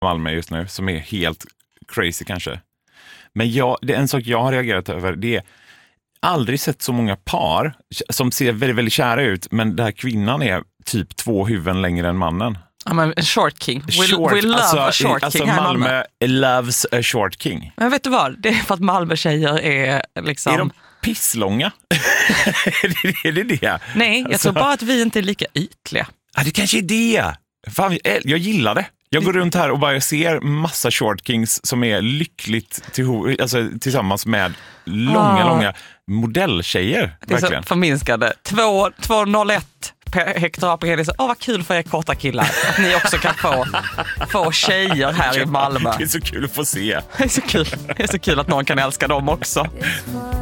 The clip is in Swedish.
Malmö just nu som är helt crazy kanske. Men det är en sak jag har reagerat över, det är aldrig sett så många par som ser väldigt, väldigt kära ut, men där kvinnan är typ 2 huvuden längre än mannen. Ja, men en short king. We love a short king här i Malmö loves a short king. Men vet du vad? Det är för att Malmö-tjejer är liksom... Är de pisslånga? är det det? Nej, jag tror bara att vi inte är lika ytliga. Ja, det kanske är det. Fan, jag gillar det. Jag går runt här och bara ser massa short kings som är lyckligt tillsammans med långa modelltjejer. Det är verkligen. Så förminskade. 201 hektar på hela. Vad kul för er korta killar att ni också kan få tjejer här i Malmö. Det är så kul att få se. Det är så kul att någon kan älska dem också.